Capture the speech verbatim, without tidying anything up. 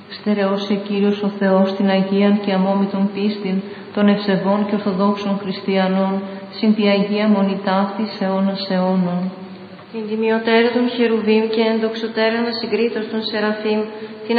Στερεώσε Κύριος ο Θεός την Αγίαν και αμόμητον πίστην των ευσεβών και ορθοδόξων χριστιανών, συν τη Αγία Μονή ταύτης αιώνας αιώνων. Την τιμιωτέρα των Χερουβίμ και ενδοξωτέραν ασυγκρίτως των Σεραφείμ, την